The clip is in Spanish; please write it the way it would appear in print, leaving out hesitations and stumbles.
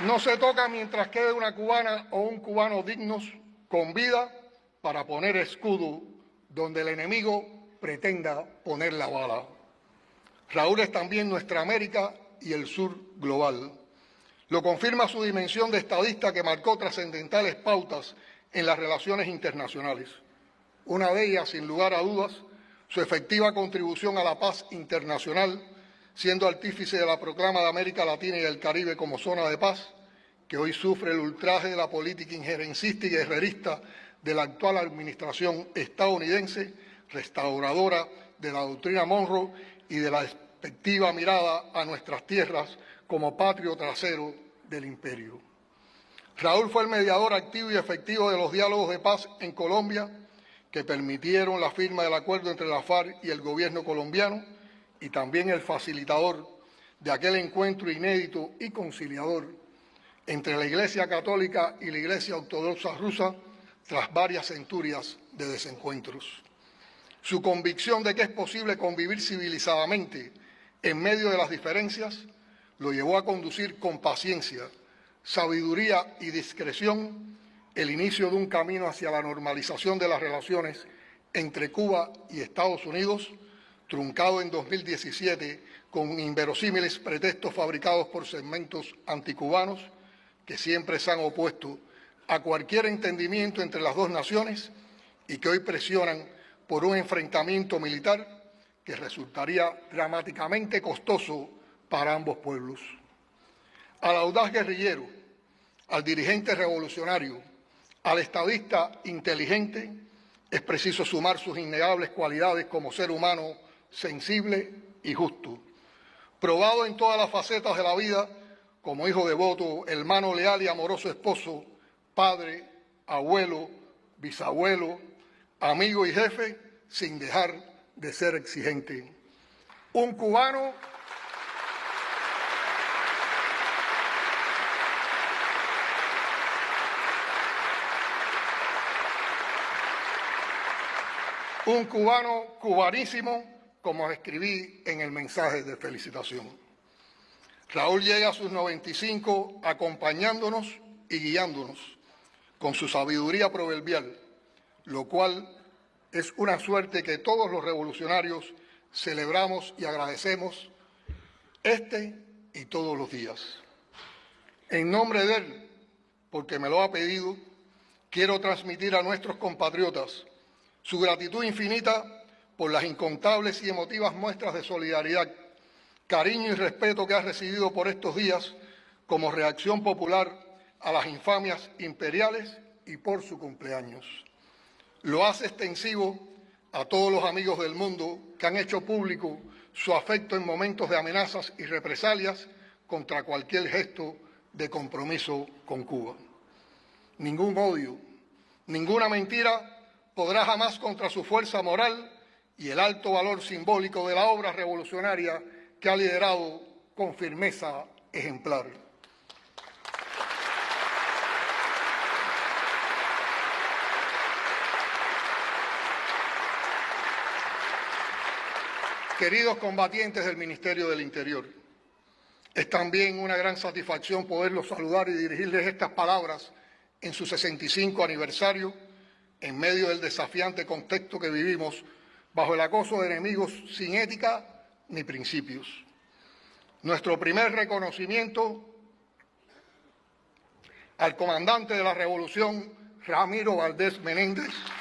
No se toca mientras quede una cubana o un cubano dignos con vida para poner escudo donde el enemigo pretenda poner la bala. Raúl es también nuestra América y el sur global. Lo confirma su dimensión de estadista que marcó trascendentales pautas en las relaciones internacionales. Una de ellas, sin lugar a dudas, su efectiva contribución a la paz internacional, siendo artífice de la proclama de América Latina y el Caribe como zona de paz, que hoy sufre el ultraje de la política injerencista y guerrerista de la actual administración estadounidense, restauradora de la doctrina Monroe y de la despectiva mirada a nuestras tierras como patrio trasero del imperio. Raúl fue el mediador activo y efectivo de los diálogos de paz en Colombia que permitieron la firma del acuerdo entre la FARC y el gobierno colombiano y también el facilitador de aquel encuentro inédito y conciliador entre la Iglesia Católica y la Iglesia Ortodoxa rusa tras varias centurias de desencuentros. Su convicción de que es posible convivir civilizadamente en medio de las diferencias lo llevó a conducir con paciencia, sabiduría y discreción el inicio de un camino hacia la normalización de las relaciones entre Cuba y Estados Unidos, truncado en 2017 con inverosímiles pretextos fabricados por segmentos anticubanos que siempre se han opuesto a cualquier entendimiento entre las dos naciones y que hoy presionan por un enfrentamiento militar que resultaría dramáticamente costoso para ambos pueblos. Al audaz guerrillero, al dirigente revolucionario, al estadista inteligente, es preciso sumar sus innegables cualidades como ser humano sensible y justo, probado en todas las facetas de la vida como hijo devoto, hermano leal y amoroso esposo, padre, abuelo, bisabuelo, amigo y jefe, sin dejar de ser exigente. Un cubano cubanísimo, como escribí en el mensaje de felicitación. Raúl llega a sus 95 acompañándonos y guiándonos con su sabiduría proverbial, lo cual es una suerte que todos los revolucionarios celebramos y agradecemos y todos los días. En nombre de él, porque me lo ha pedido, quiero transmitir a nuestros compatriotas su gratitud infinita por las incontables y emotivas muestras de solidaridad, cariño y respeto que ha recibido por estos días como reacción popular a las infamias imperiales y por su cumpleaños. Lo hace extensivo a todos los amigos del mundo que han hecho público su afecto en momentos de amenazas y represalias contra cualquier gesto de compromiso con Cuba. Ningún odio, ninguna mentira podrá jamás contra su fuerza moral y el alto valor simbólico de la obra revolucionaria que ha liderado con firmeza ejemplar. Queridos combatientes del Ministerio del Interior, es también una gran satisfacción poderlos saludar y dirigirles estas palabras en su 65 aniversario, en medio del desafiante contexto que vivimos, bajo el acoso de enemigos sin ética ni principios. Nuestro primer reconocimiento al comandante de la Revolución, Ramiro Valdés Menéndez,